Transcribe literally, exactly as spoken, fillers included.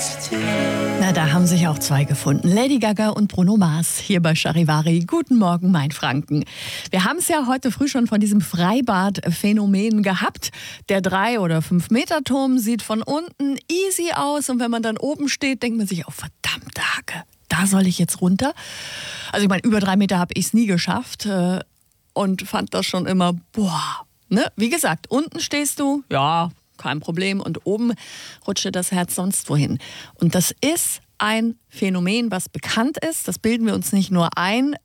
Na, da haben sich auch zwei gefunden. Lady Gaga und Bruno Mars hier bei Charivari. Guten Morgen, mein Franken. Wir haben es ja heute früh schon von diesem Freibad-Phänomen gehabt. Der drei- oder fünf Meter Turm sieht von unten easy aus und wenn man dann oben steht, denkt man sich, oh verdammte Hacke, da soll ich jetzt runter? Also ich meine, über drei Meter habe ich es nie geschafft äh, und fand das schon immer, boah. Ne? Wie gesagt, unten stehst du, ja, kein Problem. Und oben rutschte das Herz sonst wohin. Und das ist ein Phänomen, was bekannt ist. Das bilden wir uns nicht nur ein.